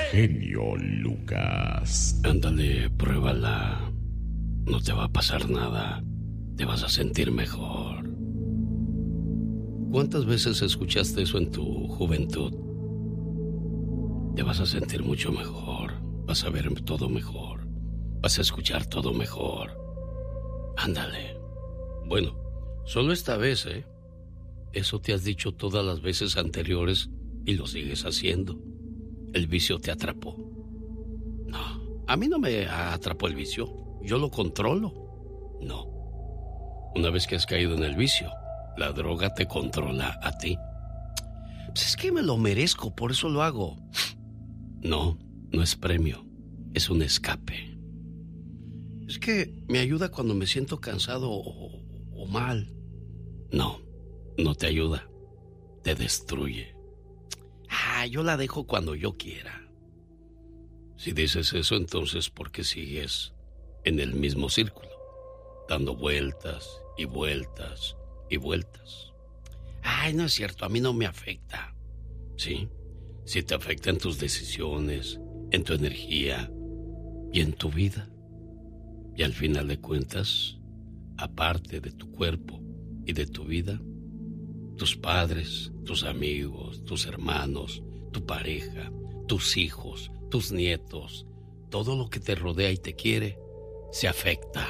genio Lucas. Ándale, pruébala. No te va a pasar nada. Te vas a sentir mejor. ¿Cuántas veces escuchaste eso en tu juventud? Te vas a sentir mucho mejor. Vas a ver todo mejor. Vas a escuchar todo mejor. Ándale. Bueno, solo esta vez, ¿eh? Eso te has dicho todas las veces anteriores y lo sigues haciendo. El vicio te atrapó. No, a mí no me atrapó el vicio. Yo lo controlo. No. Una vez que has caído en el vicio, la droga te controla a ti. Pues es que me lo merezco, por eso lo hago. No, no es premio. Es un escape. Es que me ayuda cuando me siento cansado o mal. No, no te ayuda. Te destruye. Yo la dejo cuando yo quiera. Si dices eso, entonces ¿por qué sigues en el mismo círculo? Dando vueltas y vueltas y vueltas. No es cierto, a mí no me afecta. Sí, sí te afecta en tus decisiones, en tu energía y en tu vida. Y al final de cuentas, aparte de tu cuerpo y de tu vida, tus padres, tus amigos, tus hermanos, tu pareja, tus hijos, tus nietos, todo lo que te rodea y te quiere, se afecta.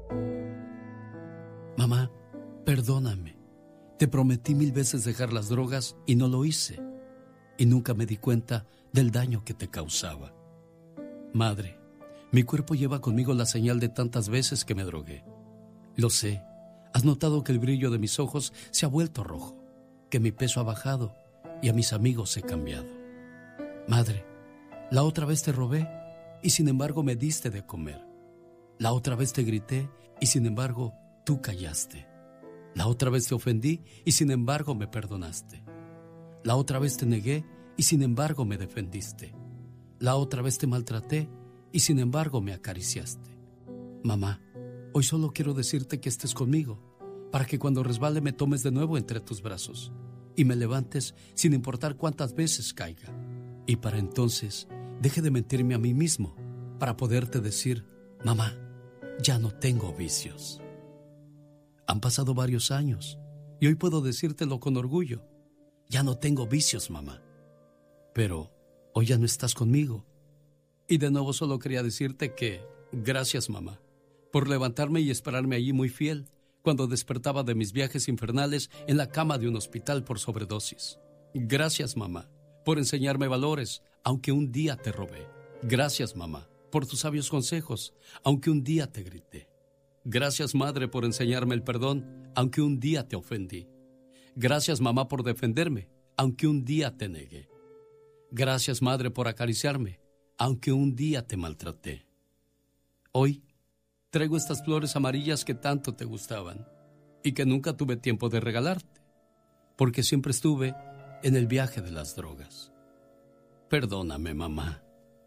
Mamá, perdóname. Te prometí 1000 veces dejar las drogas y no lo hice. Y nunca me di cuenta del daño que te causaba. Madre, mi cuerpo lleva conmigo la señal de tantas veces que me drogué. Lo sé. Has notado que el brillo de mis ojos se ha vuelto rojo, que mi peso ha bajado y a mis amigos he cambiado. Madre, la otra vez te robé y sin embargo me diste de comer. La otra vez te grité y sin embargo tú callaste. La otra vez te ofendí y sin embargo me perdonaste. La otra vez te negué y sin embargo me defendiste. La otra vez te maltraté y sin embargo me acariciaste. Mamá, hoy solo quiero decirte que estés conmigo, para que cuando resbale me tomes de nuevo entre tus brazos y me levantes sin importar cuántas veces caiga. Y para entonces deje de mentirme a mí mismo, para poderte decir, mamá, ya no tengo vicios. Han pasado varios años y hoy puedo decírtelo con orgullo. Ya no tengo vicios, mamá. Pero hoy ya no estás conmigo. Y de nuevo solo quería decirte que gracias, mamá, por levantarme y esperarme allí muy fiel cuando despertaba de mis viajes infernales en la cama de un hospital por sobredosis. Gracias, mamá, por enseñarme valores, aunque un día te robé. Gracias, mamá, por tus sabios consejos, aunque un día te grité. Gracias, madre, por enseñarme el perdón, aunque un día te ofendí. Gracias, mamá, por defenderme, aunque un día te negué. Gracias, madre, por acariciarme, aunque un día te maltraté. Hoy traigo estas flores amarillas que tanto te gustaban y que nunca tuve tiempo de regalarte, porque siempre estuve en el viaje de las drogas. Perdóname, mamá.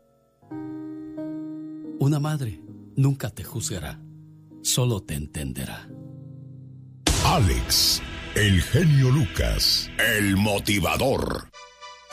Una madre nunca te juzgará, solo te entenderá. Alex, el genio Lucas, el motivador.